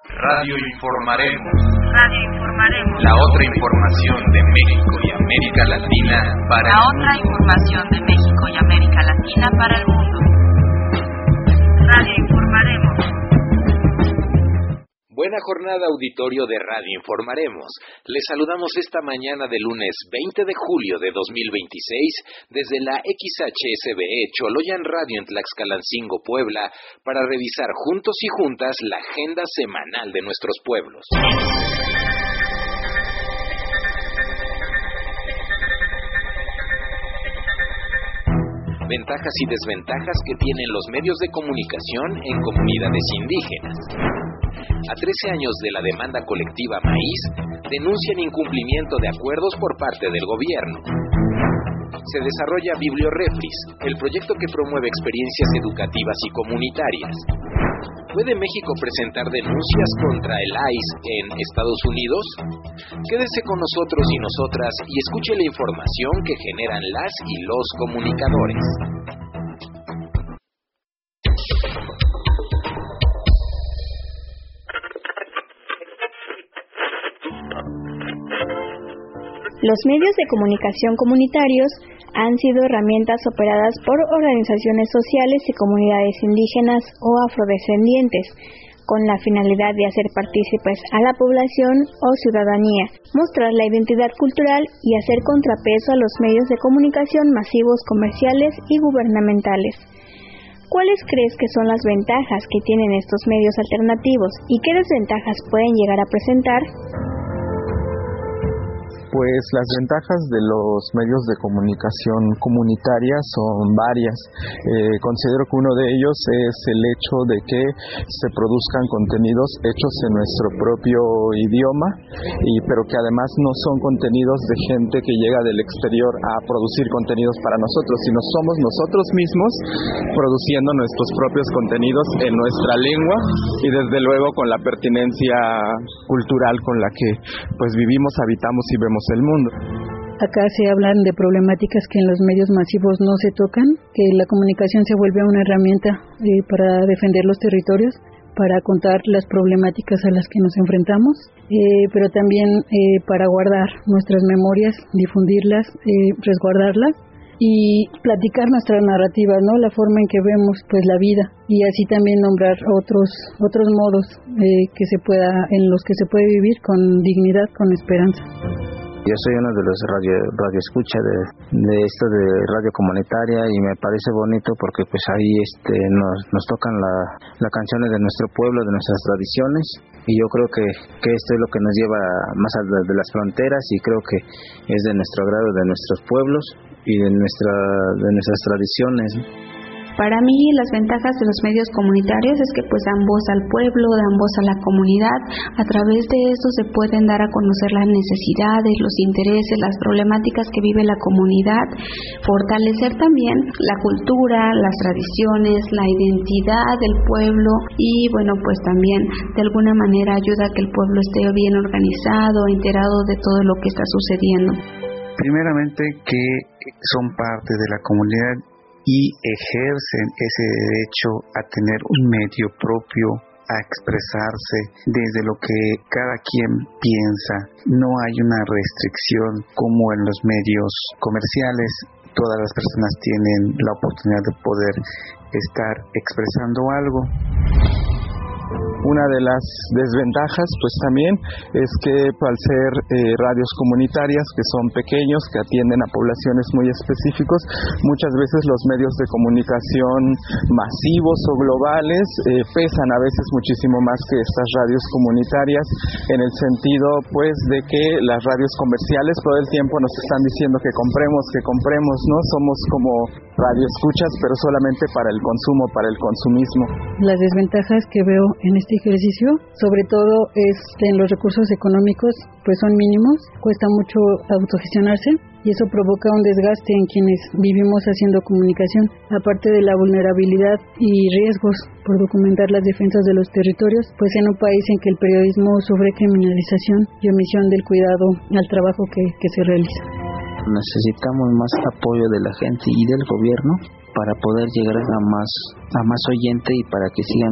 Radio Informaremos. Radio Informaremos. La otra información de México y América Latina para La otra información de México y América Latina para el mundo. Radio Informaremos. Buena jornada, auditorio de Radio Informaremos. Les saludamos esta mañana de lunes 20 de julio de 2026 desde la XHSBE Choloyan Radio en Tlaxcalancingo, Puebla, para revisar juntos y juntas la agenda semanal de nuestros pueblos. Ventajas y desventajas que tienen los medios de comunicación en comunidades indígenas. A 13 años de la demanda colectiva Maíz, denuncian incumplimiento de acuerdos por parte del gobierno. Se desarrolla Bibliorefris, el proyecto que promueve experiencias educativas y comunitarias. ¿Puede México presentar denuncias contra el ICE en Estados Unidos? Quédese con nosotros y nosotras y escuche la información que generan las y los comunicadores. Los medios de comunicación comunitarios han sido herramientas operadas por organizaciones sociales y comunidades indígenas o afrodescendientes, con la finalidad de hacer partícipes a la población o ciudadanía, mostrar la identidad cultural y hacer contrapeso a los medios de comunicación masivos comerciales y gubernamentales. ¿Cuáles crees que son las ventajas que tienen estos medios alternativos y qué desventajas pueden llegar a presentar? Pues las ventajas de los medios de comunicación comunitaria son varias. Considero que uno de ellos es el hecho de que se produzcan contenidos hechos en nuestro propio idioma, pero que además no son contenidos de gente que llega del exterior a producir contenidos para nosotros, sino somos nosotros mismos produciendo nuestros propios contenidos en nuestra lengua y desde luego con la pertinencia cultural con la que pues vivimos, habitamos y vemos el mundo. Acá se hablan de problemáticas que en los medios masivos no se tocan, que la comunicación se vuelve una herramienta para defender los territorios, para contar las problemáticas a las que nos enfrentamos, pero también para guardar nuestras memorias, difundirlas, resguardarlas y platicar nuestra narrativa, ¿no? La forma en que vemos pues la vida y así también nombrar otros modos en los que se puede vivir con dignidad, con esperanza. Yo soy uno de los radioescucha de esto de radio comunitaria y me parece bonito porque pues ahí nos tocan las canciones de nuestro pueblo, de nuestras tradiciones, y yo creo que esto es lo que nos lleva más allá de las fronteras y creo que es de nuestro agrado, de nuestros pueblos y de nuestras tradiciones. Para mí las ventajas de los medios comunitarios es que pues dan voz al pueblo, dan voz a la comunidad. A través de esto se pueden dar a conocer las necesidades, los intereses, las problemáticas que vive la comunidad, fortalecer también la cultura, las tradiciones, la identidad del pueblo y bueno pues también de alguna manera ayuda a que el pueblo esté bien organizado, enterado de todo lo que está sucediendo. Primeramente que son parte de la comunidad y ejercen ese derecho a tener un medio propio, a expresarse desde lo que cada quien piensa. No hay una restricción como en los medios comerciales. Todas las personas tienen la oportunidad de poder estar expresando algo. Una de las desventajas pues también es que al ser radios comunitarias que son pequeños, que atienden a poblaciones muy específicos, muchas veces los medios de comunicación masivos o globales pesan a veces muchísimo más que estas radios comunitarias, en el sentido pues de que las radios comerciales todo el tiempo nos están diciendo que compremos, ¿no? Somos como radioescuchas, pero solamente para el consumo, para el consumismo. Las desventajas que veo en este ejercicio, sobre todo en los recursos económicos, pues son mínimos, cuesta mucho autogestionarse y eso provoca un desgaste en quienes vivimos haciendo comunicación, aparte de la vulnerabilidad y riesgos por documentar las defensas de los territorios, pues en un país en que el periodismo sufre criminalización y omisión del cuidado al trabajo que se realiza. Necesitamos más apoyo de la gente y del gobierno para poder llegar a más oyente y para que sigan